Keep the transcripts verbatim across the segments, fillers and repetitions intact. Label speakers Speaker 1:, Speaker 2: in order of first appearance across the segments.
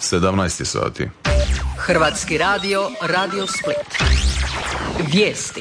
Speaker 1: sedamnaest sati.
Speaker 2: Hrvatski radio, Radio Split. Vijesti.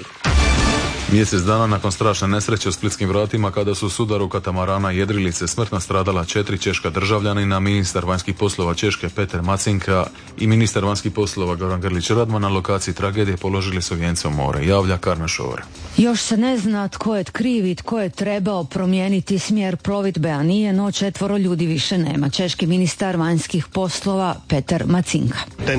Speaker 1: Mjesec dana nakon strašne nesreće u splitskim vratima kada su u sudaru katamarana Jedrilice smrtno stradala četiri češka državljanina, ministar vanjskih poslova Češke Peter Macinka i ministar vanjskih poslova Goran Grlić Radman na lokaciji tragedije položili su vijence u more. Javlja Karna Šovre.
Speaker 3: Još se ne zna tko je kriv i tko je trebao promijeniti smjer plovidbe, a nije, no četvoro ljudi više nema. Češki ministar vanjskih poslova Peter Macinka.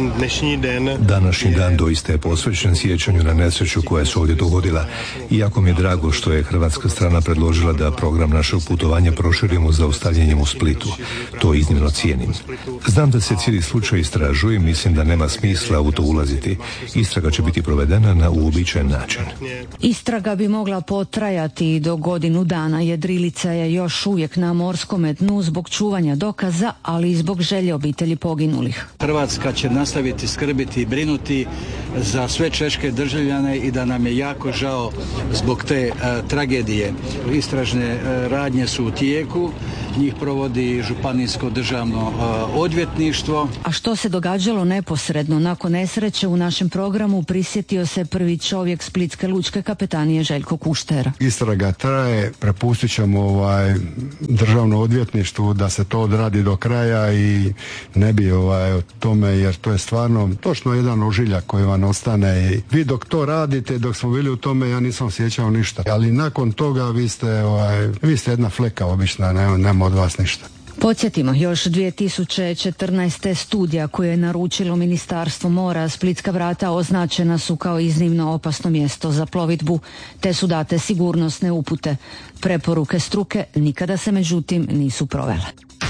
Speaker 4: Današnji dan doista je posvećen sjećanju na nesreću koja se ovdje dogodila. Iako mi je drago što je hrvatska strana predložila da program našeg putovanja proširimo zaustavljanjem u Splitu. To iznimno cijenim. Znam da se cijeli slučaj istražuje i mislim da nema smisla u to ulaziti. Istraga će biti provedena na uobičajen način.
Speaker 3: Istraga bi mogla potrajati do godinu dana. Jedrilica je još uvijek na morskom dnu zbog čuvanja dokaza, ali i zbog želje obitelji poginulih.
Speaker 5: Hrvatska će nastaviti skrbiti i brinuti za sve češke državljane i da nam je jako žao zbog te uh, tragedije. Istražne uh, radnje su u tijeku, njih provodi Županijsko državno uh, odvjetništvo.
Speaker 3: A što se događalo neposredno nakon nesreće u našem programu prisjetio se prvi čovjek Splitske lučke kapetanije Željko Kuštera.
Speaker 6: Istraga traje, prepustit ćemo ovaj, državno odvjetništvu da se to odradi do kraja i ne bi ovaj, o tome, jer to je stvarno točno jedan ožiljak koji vam ostane. I vi dok to radite, dok smo bili u tome, ja nisam osjećao ništa. Ali nakon toga vi ste, ovaj, vi ste jedna fleka obična, nema, nema od vas ništa.
Speaker 3: Podsjetimo, još dvije tisuće četrnaeste studija koje je naručilo Ministarstvo mora, Splitska vrata označena su kao iznimno opasno mjesto za plovidbu, te su date sigurnosne upute. Preporuke struke nikada se međutim nisu provele.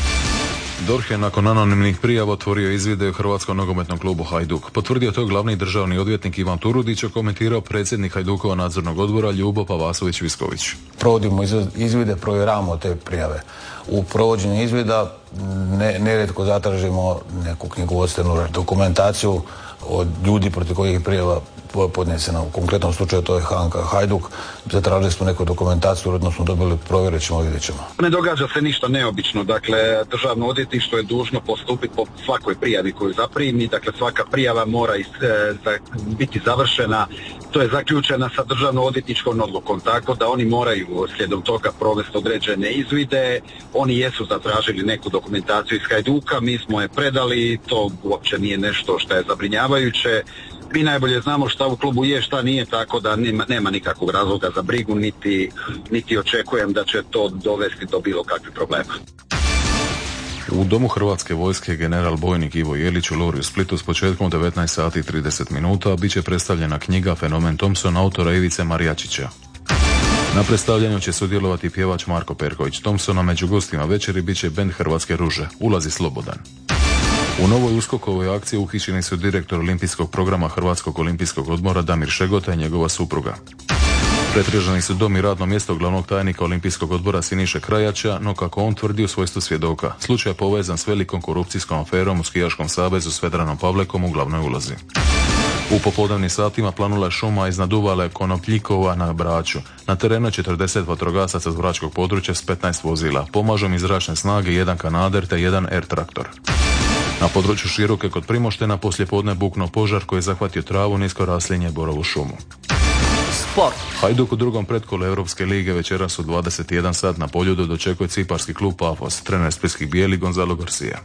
Speaker 1: D O R H je nakon anonimnih prijava otvorio izvide u Hrvatskom nogometnom klubu Hajduk. Potvrdio to glavni državni odvjetnik Ivan Turudić, komentirao predsjednik Hajdukova nadzornog odbora Ljubo Pavasović-Visković.
Speaker 7: Provodimo izvide, provjeravamo te prijave. U provođenju izvida ne, nerijetko zatražimo neku knjigovodstvenu dokumentaciju od ljudi protiv kojih je prijava podnesena. U konkretnom slučaju to je Hanka Hajduk. Zatražili smo neku dokumentaciju, uredno smo dobili, provjerit ćemo, vidjet ćemo.
Speaker 8: Ne događa se ništa neobično. Dakle, državno odvjetništvo je dužno postupiti po svakoj prijavi koju zaprimi. Dakle, svaka prijava mora is, e, za, biti završena. To je zaključena sa državno odvjetničkom odlukom, tako da oni moraju slijedom toga provesti određene izvide. Oni jesu zatražili neku dokumentaciju iz Hajduka, mi smo je predali, to uopće nije nešto što je zabrinjavajuće. Mi najbolje znamo šta u klubu je, šta nije, tako da nema, nema nikakvog razloga za brigu, niti, niti očekujem da će to dovesti do bilo kakvih problema.
Speaker 1: U Domu Hrvatske vojske general bojnik Ivo Jelić u Lori u Splitu s početkom devetnaest sati i trideset minuta bit će predstavljena knjiga Fenomen Thompson autora Ivice Marijačića. Na predstavljanju će sudjelovati pjevač Marko Perković Thompson, a među gostima večeri bit će bend Hrvatske ruže. Ulazi slobodan. U novoj uskokovoj akciji uhićeni su direktor olimpijskog programa Hrvatskog olimpijskog odbora Damir Šegota i njegova supruga. Pretraženi su dom i radno mjesto glavnog tajnika olimpijskog odbora Siniše Krajača, no kako on tvrdi u svojstvu svjedoka, slučaj je povezan s velikom korupcijskom aferom u skijaškom savezu s Vedranom Pavlekom u glavnoj ulozi. U popodnevnim satima planula je šuma iznad uvale Konopljikova na Braču. Na terenu je četrdeset vatrogasaca s bračkog područja s petnaest vozila. Pomažu im iz zračne snage jedan Kanader te jedan Air traktor. Na području Široke kod Primoštena poslijepodne buknuo požar koji je zahvatio travu, nisko raslinje i borovu šumu.
Speaker 2: Sport.
Speaker 1: Hajduk u drugom pretkolu Europske lige večeras u dvadeset jedan sat na Poljudu dočekuje ciparski klub Pafos, trener splitskih bijeli Gonzalo Garcia.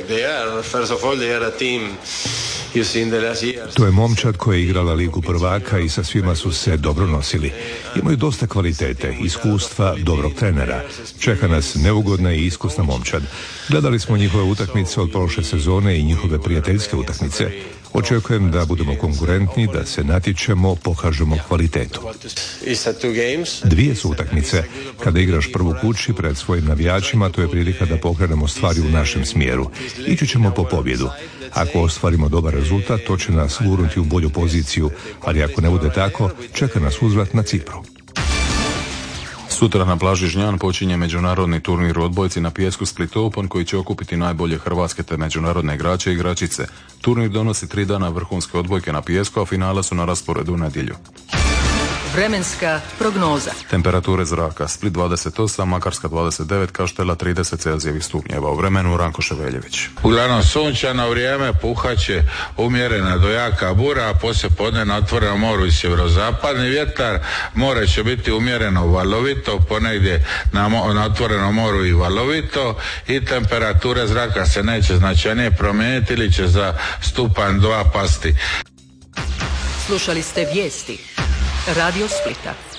Speaker 4: To je momčad koja je igrala ligu prvaka i sa svima su se dobro nosili. Imaju dosta kvalitete, iskustva, dobrog trenera. Čeka nas neugodna i iskusna momčad. Gledali smo njihove utakmice od prošle sezone i njihove prijateljske utakmice. Očekujem da budemo konkurentni, da se natječemo, pokažemo kvalitetu. Dvije su utakmice. Kada igraš prvu kući pred svojim navijačima, to je prilika da pokrenemo stvari u našem smjeru. Ići ćemo po pobjedu. Ako ostvarimo dobar rezultat, to će nas gurnuti u bolju poziciju, ali ako ne bude tako, čeka nas uzvrat na Cipru.
Speaker 1: Sutra na plaži Žnjan počinje međunarodni turnir u odbojci na pijesku Split Open koji će okupiti najbolje hrvatske te međunarodne igrače i igračice. Turnir donosi tri dana vrhunske odbojke na pijesku, a finala su na rasporedu u nedjelju.
Speaker 2: Vremenska prognoza.
Speaker 1: Temperature zraka: Split dvadeset osam, Makarska dvadeset devet, Kaštela trideset Celzijevih stupnjeva. U vremenu Ranko Ševeljević.
Speaker 9: Uglavnom sunčano vrijeme, puhaće umjerena do jaka bura, a poslije podne na otvorenom moru i sjeverozapadni vjetar. More će biti umjereno valovito, ponegdje na, mo- na otvorenom moru i valovito, i temperature zraka se neće značajnije promijeniti ili će za stupanj dva pasti.
Speaker 2: Slušali ste vijesti Radio Splita.